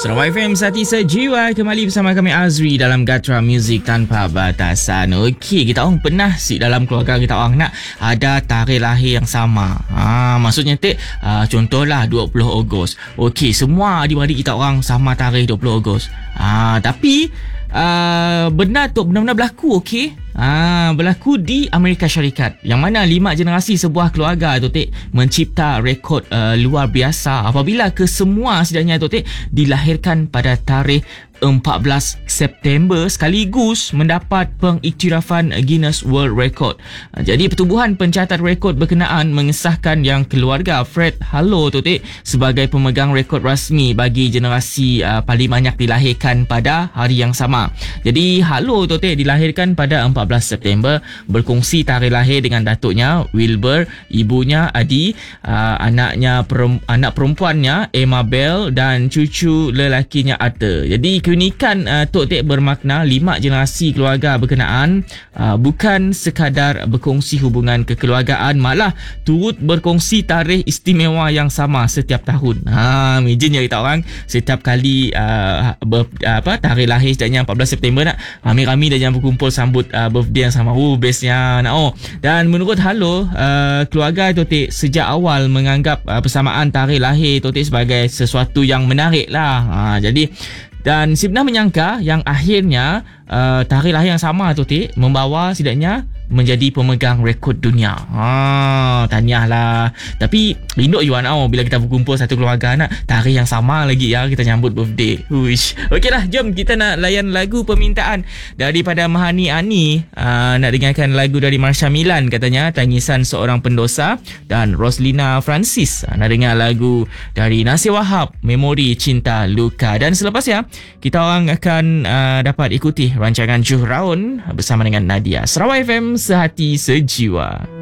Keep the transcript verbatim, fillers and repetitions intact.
Sarawak F M Sati Sejiwa, kembali bersama kami Azri dalam Gatra Music Tanpa Batasan. Okey, kita orang pernah si dalam keluarga kita orang nak ada tarikh lahir yang sama. Ha, maksudnya tik uh, contohlah dua puluh Ogos. Okey, semua adik-adik kita orang sama tarikh dua puluh Ogos. Ha, tapi uh, benda tu benar-benar berlaku, okey. Ah, berlaku di Amerika Syarikat, yang mana lima generasi sebuah keluarga tu tik mencipta rekod uh, luar biasa apabila kesemua sidanya tu tik dilahirkan pada tarikh empat belas September sekaligus mendapat pengiktirafan Guinness World Record. Jadi Pertubuhan Pencatat Rekod berkenaan mengesahkan yang keluarga Fred Harlow tu tik sebagai pemegang rekod rasmi bagi generasi uh, paling banyak dilahirkan pada hari yang sama. Jadi Harlow tu tik dilahirkan pada empat belas September, berkongsi tarikh lahir dengan datuknya Wilbur, ibunya Adi, uh, anaknya perem, anak perempuannya Emma Bell dan cucu lelakinya Arthur. Jadi keunikan uh, Tok Tek bermakna lima generasi keluarga berkenaan uh, bukan sekadar berkongsi hubungan kekeluargaan, malah turut berkongsi tarikh istimewa yang sama setiap tahun. Ha, imagine kita orang setiap kali uh, ber, uh, apa tarikh lahir setidaknya empat belas September nak ramai-ramai dah jangan berkumpul sambut uh, birthday yang sama. Oh, bestnya nak. Oh, dan menurut Harlow, uh, keluarga Tok Tek sejak awal menganggap uh, persamaan tarikh lahir Tok Tek sebagai sesuatu yang menarik lah. Ha, jadi dan si pernah menyangka yang akhirnya uh, tarikh lahir yang sama tu Tik membawa setidaknya menjadi pemegang rekod dunia. Ha, tahniahlah. Tapi rindu you know bila kita berkumpul satu keluarga nak tarikh yang sama lagi ya, kita nyambut birthday. Uish. Okeylah, jom kita nak layan lagu permintaan daripada Mahani Ani. Uh, nak dengarkan lagu dari Marsha Milan katanya, Tangisan Seorang Pendosa, dan Roslina Francis uh, nak dengar lagu dari Nasir Wahab, Memori Cinta Luka. Dan selepasnya kita orang akan uh, dapat ikuti rancangan Juh Raun bersama dengan Nadia. Sarawak F M, sehati sejiwa.